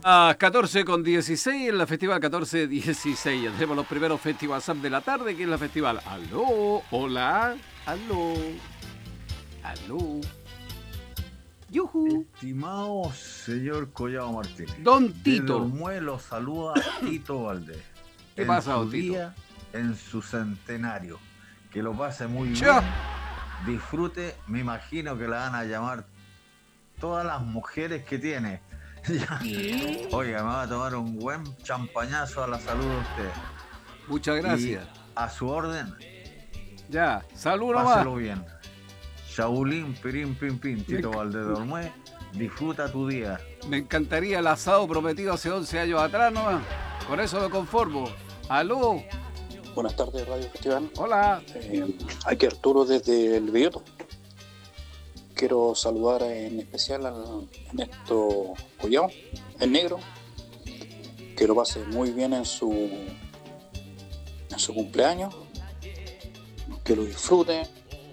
A 14:16 en la Festival 14:16. Ya tenemos los primeros Festival Sam de la tarde, que es la Festival. Aló, hola, aló, aló. Yujú. Estimado señor Collado Martínez, Don desde Tito. Olmué lo saluda Tito Valdés. ¿Qué pasa, en don su Tito? día, en su centenario. Que lo pase muy Cha. bien, disfrute, me imagino que la van a llamar todas las mujeres que tiene. Oiga, me va a tomar un buen champañazo a la salud de usted. Muchas gracias. Y a su orden, Ya, salud nomás. páselo bien. Shaulín, pirín, pim, pim, Tito Valdés de Olmué, disfruta tu día. Me encantaría el asado prometido hace 11 años atrás nomás. Con eso me conformo. Aló, Buenas tardes, Radio Festival. hola. Aquí Arturo desde El Belloto. Quiero saludar en especial a Ernesto Collao, el negro. Que lo pase muy bien en su cumpleaños. Que lo disfrute.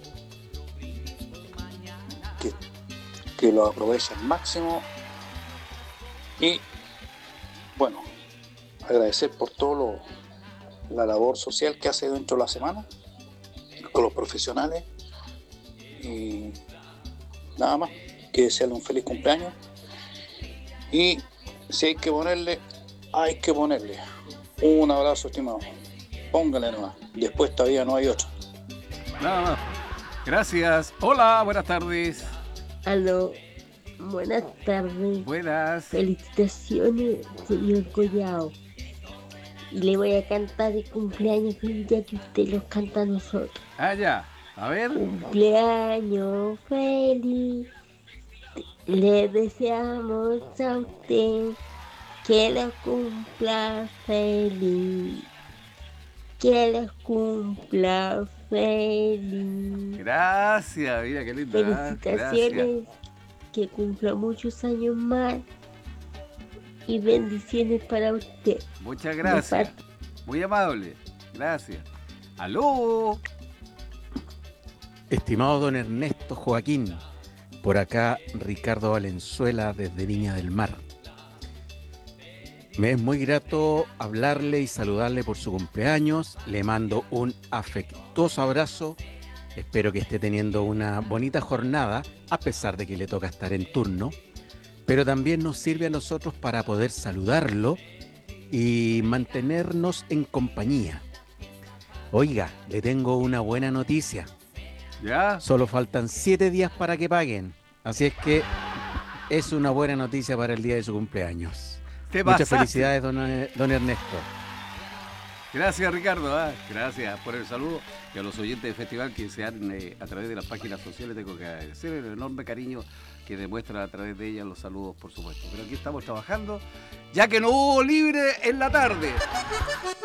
Que lo aproveche al máximo. Y bueno, agradecer por todo la labor social que hace dentro de la semana con los profesionales y nada más, que desearle un feliz cumpleaños y si hay que ponerle un abrazo, estimado, póngale nomás, después todavía no hay otro. Nada más. Gracias. Hola, buenas tardes. Aló, buenas tardes. Buenas. Felicitaciones, señor Collao. Y le voy a cantar el cumpleaños ya que usted los canta a nosotros. Ah, ya. A ver. Cumpleaños feliz, le deseamos a usted que lo cumpla feliz. Que lo cumpla feliz. Gracias, mira qué lindo. Felicitaciones, que cumpla muchos años más y bendiciones para usted. Muchas gracias. Muy amable. Gracias. Aló. Estimado don Ernesto Joaquín, por acá Ricardo Valenzuela desde Viña del Mar. Me es muy grato hablarle y saludarle por su cumpleaños. Le mando un afectuoso abrazo. Espero que esté teniendo una bonita jornada, a pesar de que le toca estar en turno. Pero también nos sirve a nosotros para poder saludarlo y mantenernos en compañía. Oiga, le tengo una buena noticia. ¿Ya? Solo faltan 7 días para que paguen. Así es que es una buena noticia para el día de su cumpleaños. Muchas felicidades, don Ernesto. Gracias, Ricardo. Gracias por el saludo. Y a los oyentes del festival que se han, a través de las páginas sociales, tengo que agradecer el enorme cariño que demuestran a través de ellas los saludos, por supuesto. Pero aquí estamos trabajando, ya que no hubo libre en la tarde.